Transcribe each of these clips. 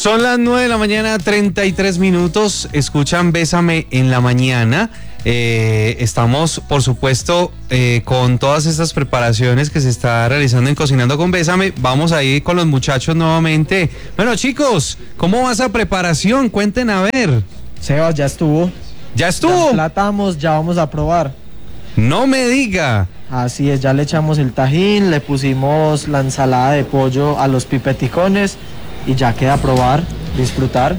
Son las 9 de la mañana, 33 minutos. Escuchan Bésame en la mañana. Estamos, por supuesto, con todas estas preparaciones que se está realizando en Cocinando con Bésame. Vamos a ir con los muchachos nuevamente. Bueno, chicos, ¿cómo va esa preparación? Cuenten a ver. Sebas, ya estuvo. ¿Ya estuvo? Ya platamos, ya vamos a probar. No me diga. Así es, ya le echamos el tajín, le pusimos la ensalada de pollo a los pipeticones y ya queda a probar, disfrutar.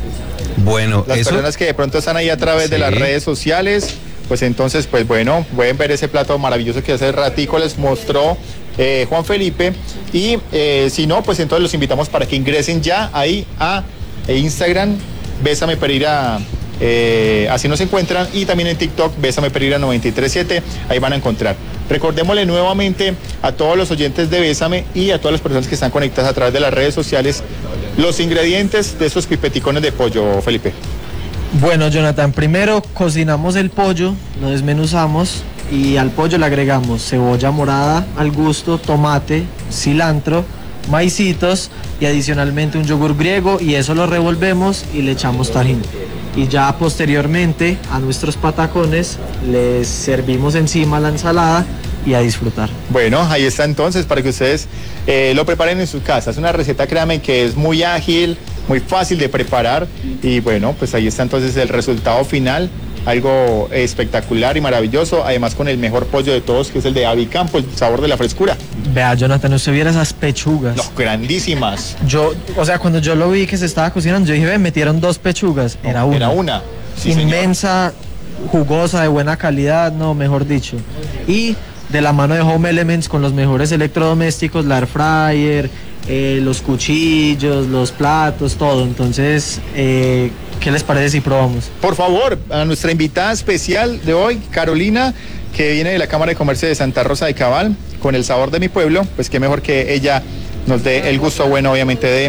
Bueno, las personas que de pronto están ahí a través de las redes sociales, pues entonces, pues bueno, pueden ver ese plato maravilloso que hace ratico les mostró Juan Felipe. Y si no, pues entonces los invitamos para que ingresen ya ahí a Instagram, Bésame Pereira. Así nos encuentran, y también en TikTok Bésame Pereira 937, ahí van a encontrar. Recordémosle nuevamente a todos los oyentes de Bésame y a todas las personas que están conectadas a través de las redes sociales los ingredientes de esos pipeticones de pollo, Felipe. Bueno, Jonathan, primero cocinamos el pollo, lo desmenuzamos y al pollo le agregamos cebolla morada al gusto, tomate, cilantro, maicitos y adicionalmente un yogur griego, y eso lo revolvemos y le echamos tajín. Y ya posteriormente a nuestros patacones les servimos encima la ensalada y a disfrutar. Bueno, ahí está entonces para que ustedes lo preparen en sus casas. Es una receta, créanme, que es muy ágil, muy fácil de preparar, y bueno, pues ahí está entonces el resultado final. Algo espectacular y maravilloso, además con el mejor pollo de todos, que es el de Avicampo, el sabor de la frescura. Vea, Jonathan, usted viera esas pechugas. No, grandísimas. Cuando yo lo vi que se estaba cocinando, yo dije, ve, metieron 2 pechugas. No, era una. Era una. Sí, inmensa, señor. Jugosa, de buena calidad, no, mejor dicho. Y de la mano de Home Elements, con los mejores electrodomésticos, la air fryer, los cuchillos, los platos, todo. Entonces, ¿qué les parece si probamos? Por favor, a nuestra invitada especial de hoy, Carolina, que viene de la Cámara de Comercio de Santa Rosa de Cabal, con el sabor de mi pueblo, pues qué mejor que ella nos dé el gusto bueno, obviamente, de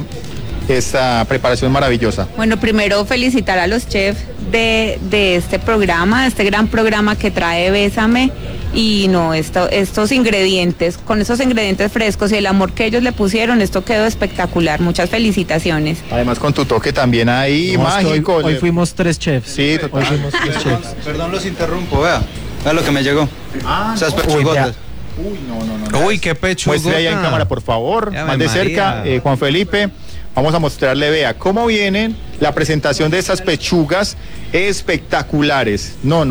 esta preparación maravillosa. Bueno, primero felicitar a los chefs de este programa, de este gran programa que trae Bésame. Y no, estos ingredientes, con esos ingredientes frescos y el amor que ellos le pusieron, esto quedó espectacular. Muchas felicitaciones. Además con tu toque también ahí, no, mágico. Hoy fuimos 3 chefs. Sí, total. Hoy fuimos 3 chefs. Perdón, los interrumpo, vea lo que me llegó. Esas pechugotas. Uy, no. Uy, qué pechugota. Muestre allá en cámara, por favor, más de cerca, Juan Felipe. Vamos a mostrarle, vea, cómo vienen la presentación de estas pechugas espectaculares. No.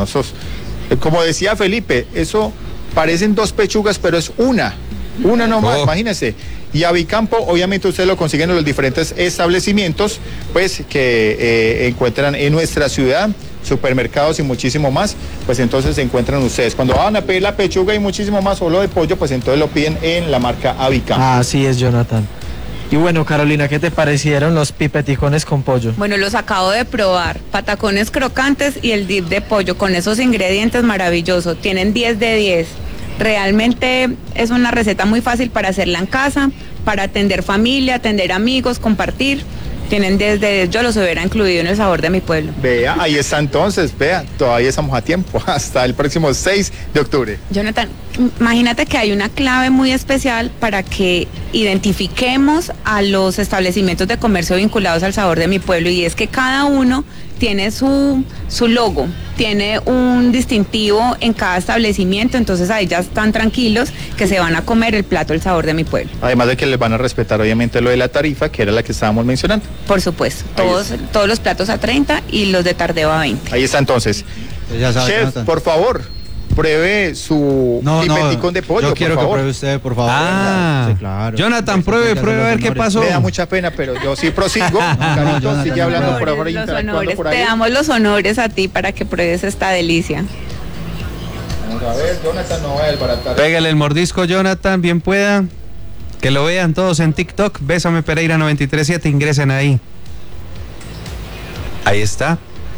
Como decía Felipe, eso parecen 2 pechugas, pero es una nomás, imagínense. Y Avicampo, obviamente ustedes lo consiguen en los diferentes establecimientos, pues que encuentran en nuestra ciudad, supermercados y muchísimo más, pues entonces se encuentran ustedes. Cuando van a pedir la pechuga y muchísimo más, o lo de pollo, pues entonces lo piden en la marca Avicampo. Así es, Jonathan. Y bueno, Carolina, ¿qué te parecieron los pipeticones con pollo? Bueno, los acabo de probar, patacones crocantes y el dip de pollo con esos ingredientes maravillosos, tienen 10 de 10. Realmente es una receta muy fácil para hacerla en casa, para atender familia, atender amigos, compartir. Tienen 10 de 10, yo los hubiera incluido en el sabor de mi pueblo. Vea, ahí está entonces, vea, todavía estamos a tiempo, hasta el próximo 6 de octubre. Jonathan, imagínate que hay una clave muy especial para que identifiquemos a los establecimientos de comercio vinculados al sabor de mi pueblo, y es que cada uno tiene su logo, tiene un distintivo en cada establecimiento, entonces ahí ya están tranquilos que se van a comer el plato El Sabor de mi Pueblo. Además de que les van a respetar obviamente lo de la tarifa, que era la que estábamos mencionando. Por supuesto, todos los platos a 30 y los de tardeo a 20. Ahí está entonces. Ya sabe, Chef, Jonathan, por favor, pruebe su pipeticón de pollo, yo quiero por favor. que pruebe usted, por favor. Ah, Sí, claro. Jonathan, pruebe a ver qué pasó. Me da mucha pena, pero yo sí prosigo. Carito, sigue hablando por ahora, interactuando por ahí. Te damos los honores a ti para que pruebes esta delicia. Vamos a ver, Jonathan, no va a desbaratar. Pégale el mordisco, Jonathan, bien pueda. Que lo vean todos en TikTok, Bésame Pereira 937, ingresen ahí. Ahí está.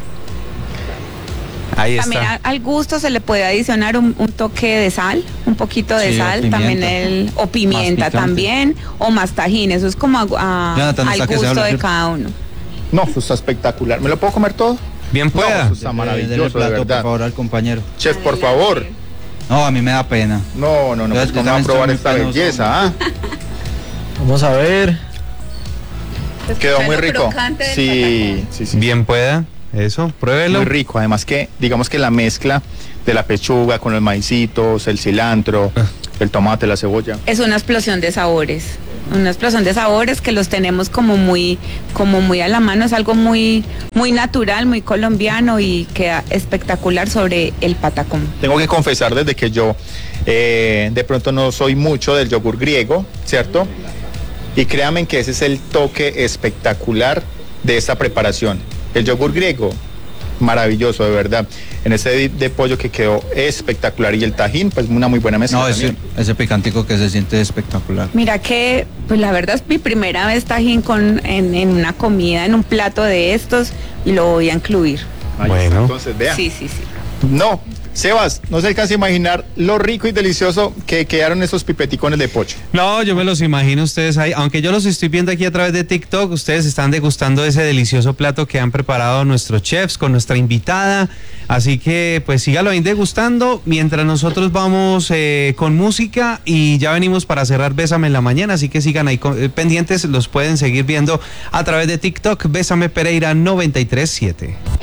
Ahí También está. al gusto se le puede adicionar un toque de sal, un poquito de sal, pimienta. también o pimienta también, o más tajín, eso es como Jonathan, al gusto de cada uno. No, eso está espectacular. ¿Me lo puedo comer todo? Bien pueda. No, eso está maravilloso, de plato, verdad. por favor, al compañero. Chef, por favor. No, a mí me da pena. No, pues vamos a probar esta belleza, ¿ah? Vamos a ver. Quedó muy rico. Sí. Bien pueda. Eso, pruébelo. Muy rico, además que digamos que la mezcla de la pechuga con los maicitos, el cilantro, el tomate, la cebolla. Es una explosión de sabores. Una explosión de sabores que los tenemos como muy a la mano, es algo muy natural, muy colombiano y queda espectacular sobre el patacón. Tengo que confesar desde que yo de pronto no soy mucho del yogur griego, ¿cierto? Y créanme que ese es el toque espectacular de esta preparación. El yogur griego, maravilloso, de verdad. En ese de pollo que quedó espectacular y el tajín, pues una muy buena mezcla. No, ese picantico que se siente espectacular. Mira que, pues la verdad es mi primera vez tajín en una comida, en un plato de estos, y lo voy a incluir. Bueno. Entonces, vea. Sí. No, Sebas, no se alcanza a imaginar lo rico y delicioso que quedaron esos pipeticones de pollo. No, yo me los imagino ustedes ahí, aunque yo los estoy viendo aquí a través de TikTok, ustedes están degustando ese delicioso plato que han preparado nuestros chefs con nuestra invitada, así que pues sígalo ahí degustando, mientras nosotros vamos con música y ya venimos para cerrar Bésame en la mañana, así que sigan ahí pendientes, los pueden seguir viendo a través de TikTok, Bésame Pereira 93.7.